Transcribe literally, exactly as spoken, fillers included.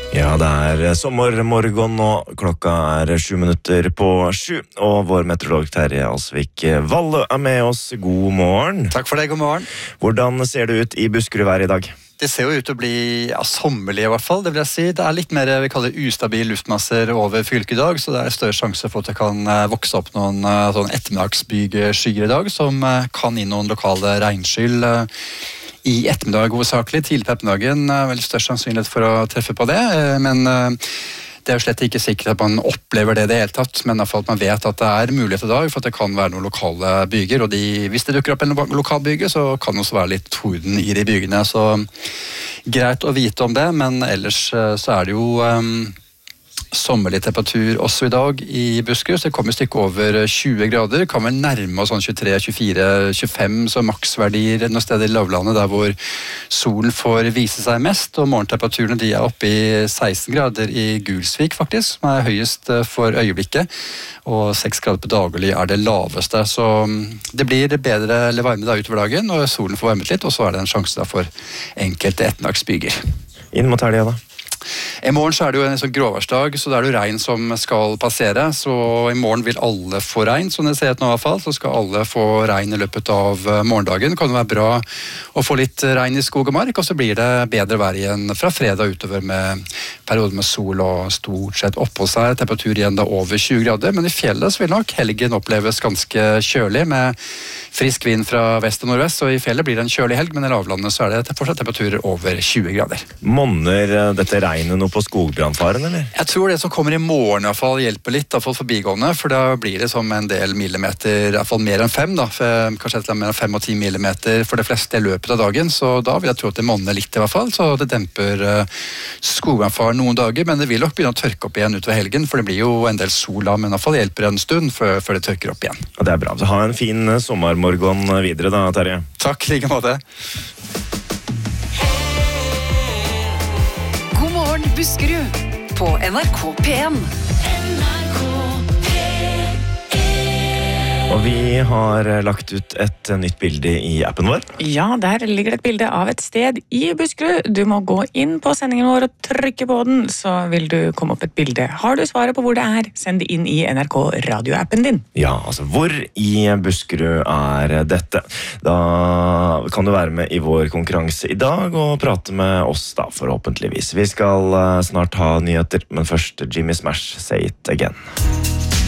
Ja, det er sommermorgen nå. Klokka er sju minutter på sju, og vår meteorolog Terje Alsvik Valle er med oss. God morgen. Takk for det, god morgen. Hvordan ser det ut i Buskerudvær i dag? Det ser jo ut til å bli ja, sommerlig i hvert fall, det vil jeg si. Det er litt mer vi kaller ustabil luftmasser over fylket i dag, så det er større sjanse for at det kan vokse opp noen sånn ettermiddagsbyger i dag, som kan gi noen lokale regnskyll i ettermiddag hovedsakelig. Tidlig på ettermiddagen er veldig størst sannsynlighet for å treffe på det, men det er jo slett ikke sikkert at man opplever det i det hele tatt, men i hvert fall at man vet at det er mulighet i dag for at det kan være noen lokale byger, og de, hvis det dukker opp en lokal byge, så kan det også være litt torden i de bygene, så greit å vite om det, men ellers så er det jo um, sommerlig temperatur også i dag i Buskerud, så det kommer et stykke over tjue grader, kan vel nærme oss sånn tjuetre, tjuefire, tjuefem, så maksverdier noen steder i lavlandet der hvor solen får vise seg mest, og morgentemperaturene de er oppe i seksten grader i Gulsvik faktisk, som er høyest for øyeblikket, og seks grader på daglig er det laveste, så det blir bedre eller varme da utover dagen, og solen får varmet litt, og så er det en sjanse da for enkelte ettermiddagsbyger. Inn mot helga da? I morgen så er det jo en sånn gråværsdag, så det er det jo regn som skal passere, så i morgen vil alle få regn, som det ser ut nå i hvert fall, så skal alle få regn i løpet av morgendagen. Det kan jo være bra å få litt regn i skog og mark, og så blir det bedre vær igjen fra fredag utover med perioder med sol og stort sett opphold seg, temperatur igjen da over tjue grader, men i fjellet så vil nok helgen oppleves ganske kjølig med frisk vind fra vest og nordvest, og i fjellet blir det en kjølig helg, men i lavlandet så er det fortsatt temperaturer over tjue grader. Monner dette regnet noe på skogbrannfaren, eller? Jeg tror det som kommer i morgen i hvert fall hjelper litt, i hvert fall forbigående, for da blir det som en del millimeter, i hvert fall mer enn fem, da, for, kanskje et eller annet mer enn fem og ti millimeter for det fleste i løpet av dagen, så da vil jeg tro at det monner litt i hvert fall, så det demper uh, skogbrannfaren noen dager, men det vil nok begynne å tørke opp igjen utover helgen, for det blir jo en del sol da, men i hvert fall hjelper en stund før, før det tørker opp igjen. Ja, det er bra. Så ha en fin sommermorgen videre da, Terje. Takk, like måte. Buskerud på N R K P en. Og vi har lagt ut et nytt bilde i appen vår. Ja, der ligger det et bilde av et sted i Buskerud. Du må gå inn på sendingen vår og trykke på den, så vil du komme opp et bilde. Har du svaret på hvor det er, send det inn i N R K radioappen din. Ja, altså hvor i Buskerud er dette? Da kan du være med i vår konkurranse i dag og prate med oss da, forhåpentligvis. Vi skal snart ha nyheter, men først Jimmy Smash, Say It Again.